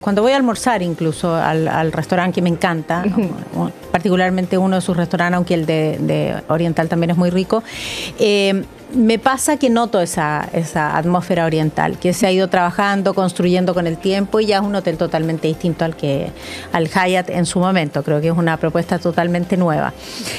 Cuando voy a almorzar incluso al restaurante que me encanta, particularmente uno de sus restaurantes, aunque el de Oriental también es muy rico, me pasa que noto esa atmósfera oriental, que se ha ido trabajando, construyendo con el tiempo y ya es un hotel totalmente distinto al Hyatt en su momento. Creo que es una propuesta totalmente nueva.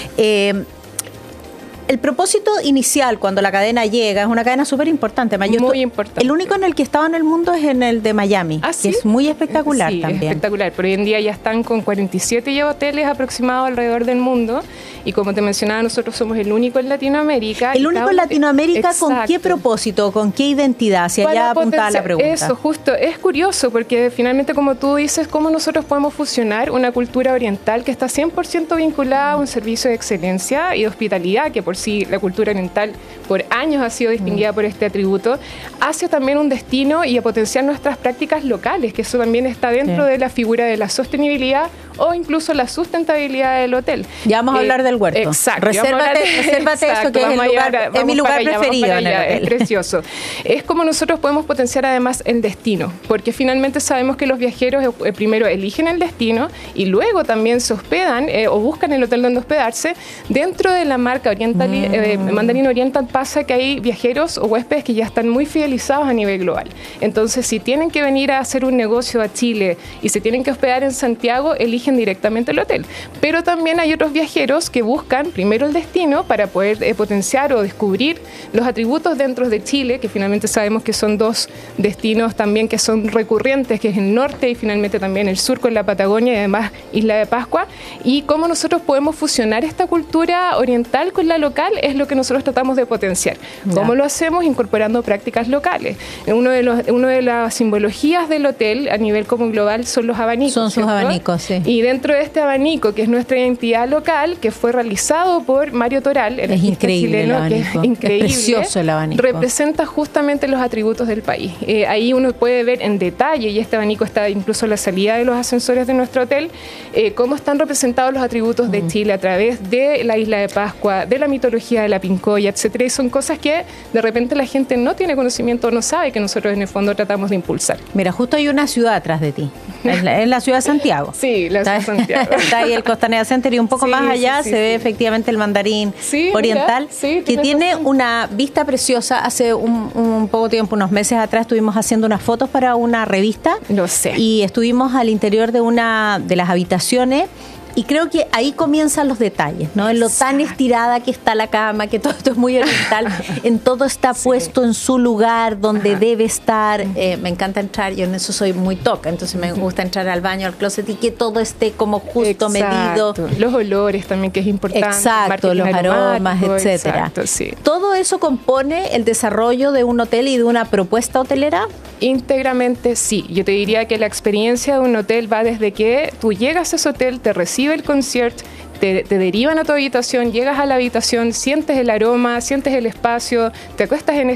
El propósito inicial cuando la cadena llega es una cadena súper importante. Muy importante. El único en el que estaba en el mundo es en el de Miami, ¿sí? Que es muy espectacular también. Es espectacular, pero hoy en día ya están con 47 ya hoteles aproximados alrededor del mundo y como te mencionaba, nosotros somos el único en Latinoamérica. ¿El único en Latinoamérica? Exacto. ¿Con qué propósito? ¿Con qué identidad? Si allá apuntaba la pregunta. Eso, justo. Es curioso porque finalmente, como tú dices, cómo nosotros podemos fusionar una cultura oriental que está 100% vinculada a un servicio de excelencia y de hospitalidad, que por sí la cultura oriental por años ha sido distinguida por este atributo, hacia también un destino y a potenciar nuestras prácticas locales, que eso también está dentro de la figura de la sostenibilidad o incluso la sustentabilidad del hotel. Ya vamos a hablar del huerto. Exacto. Resérvate eso, que es mi lugar preferido en el hotel. Es precioso. Es como nosotros podemos potenciar además el destino, porque finalmente sabemos que los viajeros primero eligen el destino y luego también se hospedan o buscan el hotel donde hospedarse. Dentro de la marca Mandarin Oriental pasa que hay viajeros o huéspedes que ya están muy fidelizados a nivel global. Entonces, si tienen que venir a hacer un negocio a Chile y se tienen que hospedar en Santiago, eligen directamente el hotel. Pero también hay otros viajeros que buscan primero el destino para poder potenciar o descubrir los atributos dentro de Chile, que finalmente sabemos que son dos destinos también que son recurrentes, que es el norte y finalmente también el sur con la Patagonia y además Isla de Pascua. Y cómo nosotros podemos fusionar esta cultura oriental con la local es lo que nosotros tratamos de potenciar. ¿Cómo lo hacemos? Incorporando prácticas locales. Una de las simbologías del hotel a nivel como global son los abanicos. Son sus abanicos, sí. Y dentro de este abanico, que es nuestra identidad local, que fue realizado por Mario Toral, el artista chileno, que es increíble, es precioso el abanico. Representa justamente los atributos del país. Ahí uno puede ver en detalle, y este abanico está incluso a la salida de los ascensores de nuestro hotel, cómo están representados los atributos de Chile a través de la Isla de Pascua, de la mitología de la Pincoya, etcétera. Y son cosas que de repente la gente no tiene conocimiento o no sabe que nosotros en el fondo tratamos de impulsar. Mira, justo hay una ciudad atrás de ti. Es la ciudad de Santiago. Sí, la ciudad de Santiago. Está ahí el Costanera Center y un poco más allá se ve efectivamente el Mandarín Oriental, que tiene una vista preciosa. Hace un poco tiempo, unos meses atrás, estuvimos haciendo unas fotos para una revista. Lo sé. Y estuvimos al interior de una de las habitaciones. Y creo que ahí comienzan los detalles, ¿no? En lo tan estirada que está la cama, que todo esto es muy oriental, en todo está puesto en su lugar donde debe estar. Me encanta entrar, yo en eso soy muy toca, entonces me gusta entrar al baño, al closet y que todo esté como justo medido. Los olores también, que es importante. Exacto, los aromas, etcétera. Exacto, sí. ¿Todo eso compone el desarrollo de un hotel y de una propuesta hotelera? Íntegramente sí. Yo te diría que la experiencia de un hotel va desde que tú llegas a ese hotel, te recibe el concierto, te derivan a tu habitación, llegas a la habitación, sientes el aroma, sientes el espacio, te acuestas en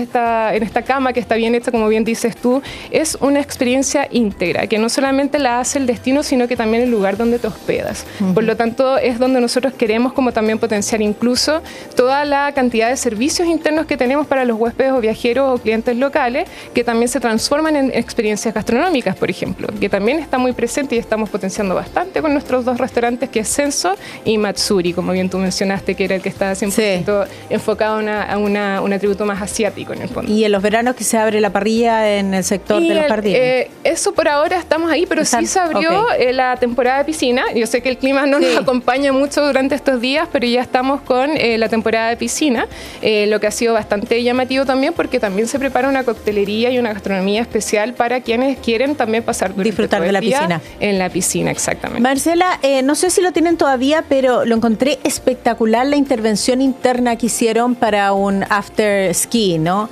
esta cama que está bien hecha, como bien dices tú. Es una experiencia íntegra, que no solamente la hace el destino, sino que también el lugar donde te hospedas. Por lo tanto, es donde nosotros queremos como también potenciar incluso toda la cantidad de servicios internos que tenemos para los huéspedes o viajeros o clientes locales, que también se transforman en experiencias gastronómicas, por ejemplo, que también está muy presente y estamos potenciando bastante con nuestros dos restaurantes, que es Senso y Matsuri, como bien tú mencionaste, que era el que estaba 100% enfocado a un atributo más asiático en el fondo. Y en los veranos que se abre la parrilla en el sector de los jardines. Eso por ahora estamos ahí, pero sí se abrió la temporada de piscina. Yo sé que el clima no nos acompaña mucho durante estos días, pero ya estamos con la temporada de piscina, lo que ha sido bastante llamativo también, porque también se prepara una coctelería y una gastronomía especial para quienes quieren también disfrutar de la piscina. En la piscina, exactamente. Marcela, no sé si lo tienen todavía, pero lo encontré espectacular la intervención interna que hicieron para un after ski, ¿no?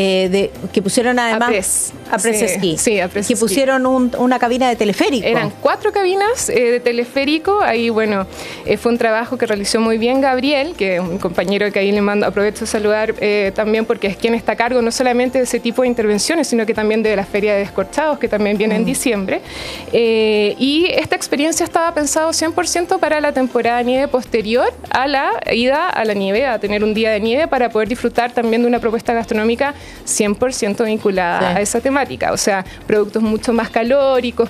Que pusieron además Après Ski. Sí, Après que Ski. pusieron una cabina de teleférico. Eran 4 cabinas de teleférico. Ahí, bueno, fue un trabajo que realizó muy bien Gabriel, que es un compañero que ahí le mando, aprovecho de saludar también, porque es quien está a cargo no solamente de ese tipo de intervenciones, sino que también de la Feria de Descorchados, que también viene en diciembre. Y esta experiencia estaba pensado 100% para la temporada de nieve posterior a la ida a la nieve, a tener un día de nieve, para poder disfrutar también de una propuesta gastronómica 100% vinculada a esa temática. selvática, o sea, productos mucho más calóricos,